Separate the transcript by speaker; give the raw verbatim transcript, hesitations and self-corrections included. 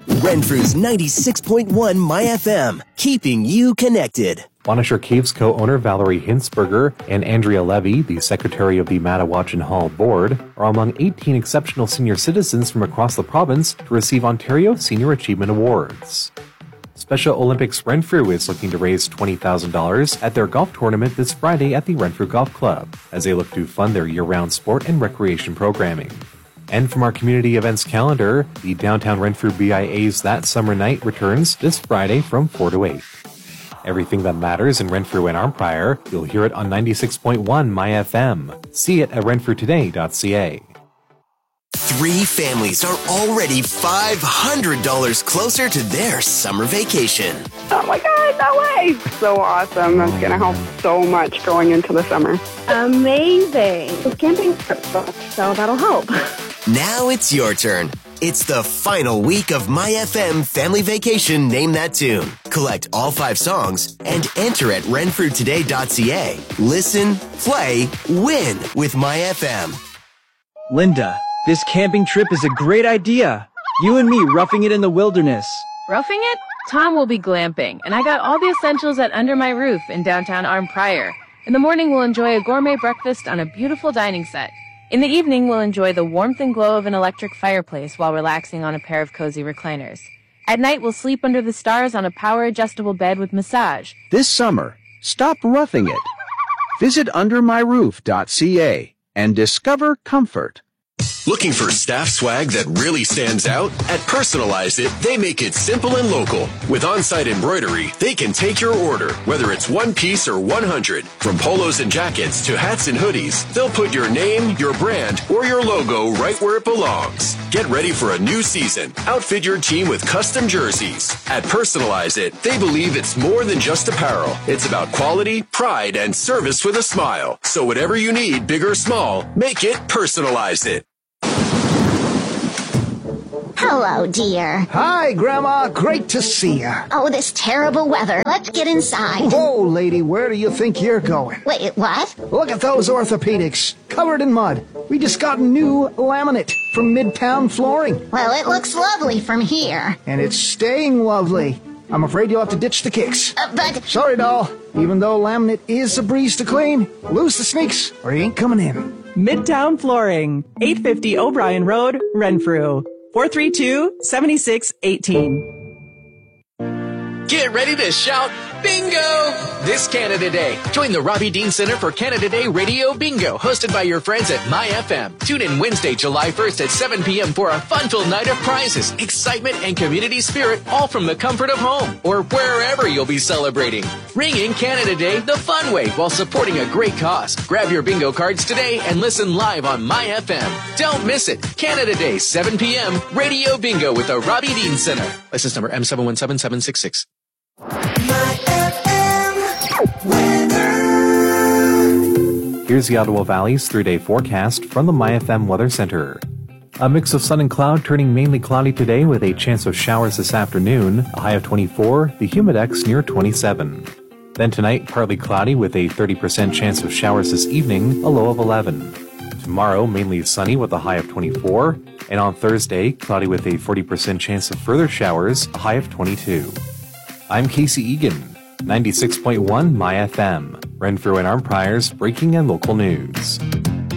Speaker 1: Renfrew's ninety-six point one My F M, keeping you connected.
Speaker 2: Bonnechere Caves co-owner Valerie Hinsberger and Andrea Levy, the secretary of the Mattawatchin Hall Board, are among eighteen exceptional senior citizens from across the province to receive Ontario Senior Achievement Awards. Special Olympics Renfrew is looking to raise twenty thousand dollars at their golf tournament this Friday at the Renfrew Golf Club, as they look to fund their year-round sport and recreation programming. And from our community events calendar, the Downtown Renfrew B I A's That Summer Night returns this Friday from four to eight. Everything that matters in Renfrew and Arnprior, you'll hear it on ninety-six point one My F M. See it at renfrew today dot c a.
Speaker 1: Three families are already five hundred dollars closer to their summer vacation.
Speaker 3: Oh my God, no way! So awesome. That's going to help so much going into the summer.
Speaker 4: Amazing. It's camping trip, so that'll help.
Speaker 1: Now it's your turn. It's the final week of My F M Family Vacation Name That Tune. Collect all five songs and enter at renfrew today dot c a. Listen, play, win with My F M.
Speaker 5: Linda, this camping trip is a great idea. You and me roughing it in the wilderness.
Speaker 6: Roughing it? Tom will be glamping, and I got all the essentials at Under My Roof in downtown Arnprior. In the morning, we'll enjoy a gourmet breakfast on a beautiful dining set. In the evening, we'll enjoy the warmth and glow of an electric fireplace while relaxing on a pair of cozy recliners. At night, we'll sleep under the stars on a power-adjustable bed with massage.
Speaker 7: This summer, stop roughing it. Visit under my roof dot c a and discover comfort.
Speaker 8: Looking for staff swag that really stands out? At Personalize It, they make it simple and local. With on-site embroidery, they can take your order, whether it's one piece or one hundred. From polos and jackets to hats and hoodies, they'll put your name, your brand, or your logo right where it belongs. Get ready for a new season. Outfit your team with custom jerseys. At Personalize It, they believe it's more than just apparel. It's about quality, pride, and service with a smile. So whatever you need, big or small, make it Personalize It.
Speaker 9: Hello, dear.
Speaker 10: Hi, Grandma. Great to see you.
Speaker 9: Oh, this terrible weather. Let's get inside.
Speaker 10: Whoa, lady, where do you think you're going?
Speaker 9: Wait, what?
Speaker 10: Look at those orthopedics, covered in mud. We just got new laminate from Midtown Flooring.
Speaker 9: Well, it looks lovely from here.
Speaker 10: And it's staying lovely. I'm afraid you'll have to ditch the kicks.
Speaker 9: Uh, but...
Speaker 10: Sorry, doll. Even though laminate is a breeze to clean, lose the sneaks or you ain't coming in.
Speaker 11: Midtown Flooring, eight fifty O'Brien Road, Renfrew. four three two, seven six one eight.
Speaker 12: Get ready to shout bingo this Canada Day. Join the Robbie Dean Center for Canada Day Radio Bingo, hosted by your friends at My F M. Tune in Wednesday, July first at seven p.m. for a fun-filled night of prizes, excitement, and community spirit, all from the comfort of home or wherever you'll be celebrating. Ring in Canada Day the fun way while supporting a great cause. Grab your bingo cards today and listen live on My F M. Don't miss it. Canada Day, seven p.m. Radio Bingo with the Robbie Dean Center. License number M seven one seven seven six six.
Speaker 2: Here's the Ottawa Valley's three-day forecast from the My F M Weather Center. A mix of sun and cloud, turning mainly cloudy today with a chance of showers this afternoon, a high of twenty-four, the humidex near twenty-seven. Then tonight, partly cloudy with a thirty percent chance of showers this evening, a low of eleven. Tomorrow, mainly sunny with a high of twenty-four, and on Thursday, cloudy with a forty percent chance of further showers, a high of twenty-two. I'm Casey Egan, ninety-six point one My F M, Renfrew and Arnprior's breaking and local news.